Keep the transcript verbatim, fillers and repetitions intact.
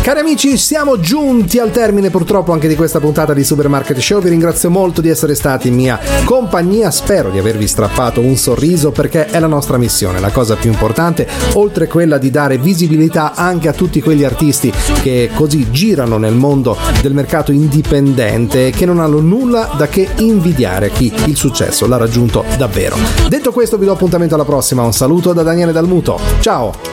Cari amici, siamo giunti al termine purtroppo anche di questa puntata di Supermarket Show. Vi ringrazio molto di essere stati in mia compagnia, spero di avervi strappato un sorriso, perché è la nostra missione, la cosa più importante, oltre quella di dare visibilità anche a tutti quegli artisti che così girano nel mondo del mercato indipendente e che non hanno nulla da che invidiare a chi il successo l'ha raggiunto davvero. Detto questo, vi do appuntamento alla prossima. Un saluto da Daniele Dalmuto, ciao!